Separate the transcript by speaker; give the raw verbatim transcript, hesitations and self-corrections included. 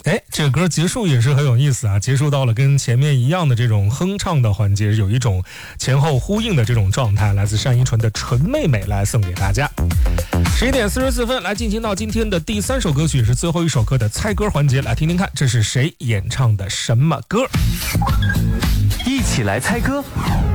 Speaker 1: 哎，这个歌结束也是很有意思啊，结束到了跟前面一样的这种哼唱的环节，有一种前后呼应的这种状态，来自单依纯的《纯妹妹》来送给大家。十一点四十四分，来进行到今天的第三首歌曲，是最后一首歌的猜歌环节，来听听看这是谁演唱的什么歌。
Speaker 2: 一起来猜歌，